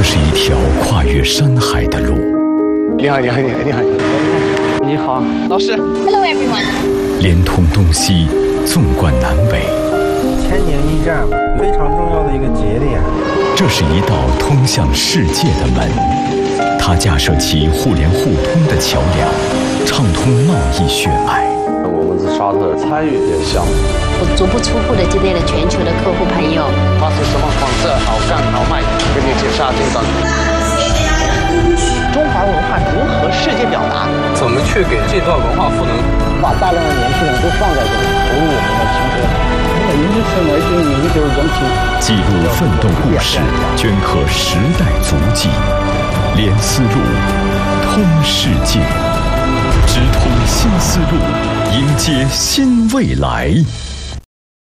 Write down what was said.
是一条跨越山海的路。 你好，你好，你好，你好， 你好，老师。 Hello everyone。 连通东西，纵贯南北。 千年驿站，非常重要的一个节点。 这是一道通向世界的门，它架设起互联互通的桥梁，畅通贸易血脉。 我们是沙特参与这个项目， 我足不出户的接待了全球的客户朋友。 它是什么款式？好干好卖，给你介绍这个。 中华文化如何世界表达？ 怎么去给这段文化赋能？ 把大量的年轻人都放在这里，投入我们的青春。 记录奋斗故事，镌刻时代足迹，连丝路，通世界，直通新丝路，迎接新未来。